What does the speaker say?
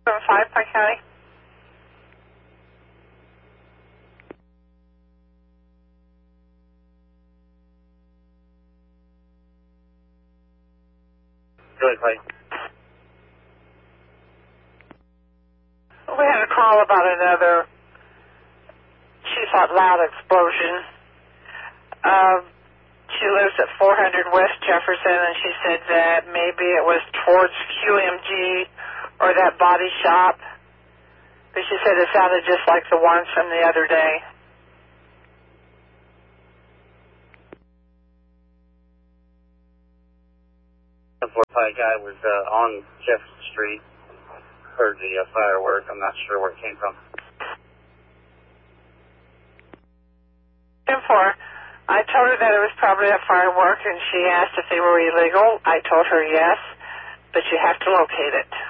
5 Pike County. Go ahead, Clay. We had a call about another, she thought, loud explosion. She lives at 400 West Jefferson, and she said that maybe it was towards QMG or that body shop. But she said it sounded just like the ones from the other day. The 4 Pike guy was on Jefferson Street. Heard the firework. I'm not sure where it came from. 10-4. I told her that it was probably a firework, and she asked if they were illegal. I told her yes, but you have to locate it.